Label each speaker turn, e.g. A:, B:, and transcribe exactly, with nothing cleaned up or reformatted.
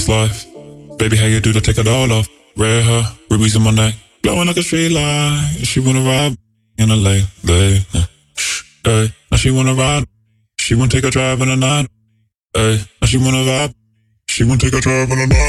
A: life. Baby, how you do to take it all off? Red hair, rubies in my neck, blowing like a street light. She wanna ride in a late, late. Hey, now she wanna ride. She wanna take a drive in the night. Hey, now she wanna vibe. She wanna take a drive in the night.